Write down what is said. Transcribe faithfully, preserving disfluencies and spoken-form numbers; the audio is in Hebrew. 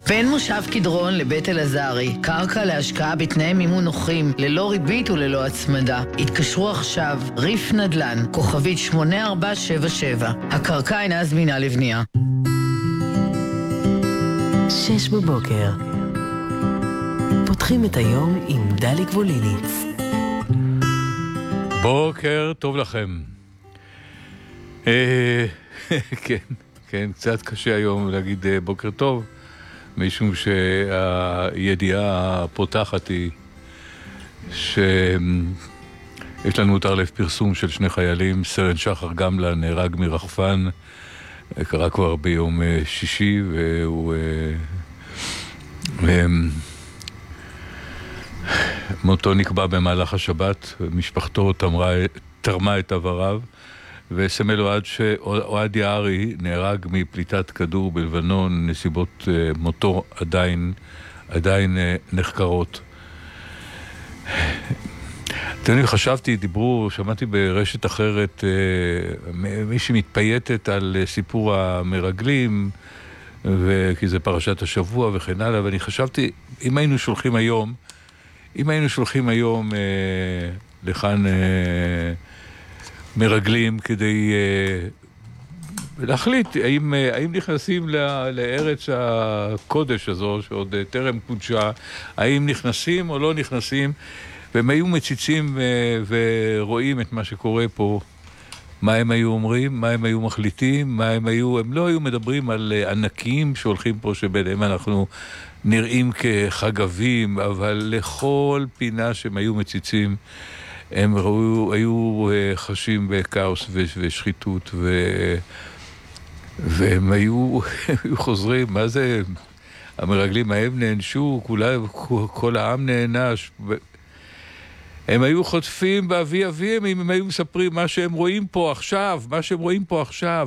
בין מושב קדרון לבית אלעזרי, קרקע להשקעה בתנאי מימון נוחים, ללא ריבית וללא הצמדה. התקשרו עכשיו, ריף נדל"ן, כוכבית שמונה ארבע שבע שבע. הקרקע אינה זמינה לבנייה. שש בבוקר. פותחים את היום עם דלי גבוליניץ. בוקר טוב לכם. אה, כן, כן, קצת קשה היום להגיד בוקר טוב, משום שהידיעה הפותחת היא שיש לנו תרלף פרסום של שני חיילים. סרן שחר גמלה נהרג מרחפן, קרה כבר ביום שישי, והוא מותו נקבע במהלך השבת. משפחתו תרמה, תרמה את עבריו, וסמל אוהד, ש... אוהד יערי נהרג מפליטת כדור בלבנון. נסיבות מותו עדיין, עדיין נחקרות. אתני חשבתי, דיברו, שמעתי ברשת אחרת מישהי מתפייטת על סיפור המרגלים, וכי זה פרשת השבוע וכן הלאה, ואני חשבתי, אם היינו שולחים היום אם היינו שולחים היום אה, לכאן אה, מרגלים כדי אה, להחליט האם, אה, האם נכנסים לא, לארץ הקודש הזו שעוד אה, טרם קודשה, האם נכנסים או לא נכנסים, והם היו מציצים אה, ורואים את מה שקורה פה, מה הם היו אומרים, מה הם היו מחליטים, מה הם היו, הם לא היו מדברים על אה, ענקים שהולכים פה שביניהם אנחנו נראים כחגבים, אבל לכל פינה שהם היו מציצים, הם ראו, היו חשים בכאוס ושחיתות, ו... והם היו, היו חוזרים, מה זה, המרגלים ההם נענשו, כולה, כל העם נענש, הם היו חוטפים באבי אביהם אם הם היו מספרים מה שהם רואים פה עכשיו, מה שהם רואים פה עכשיו.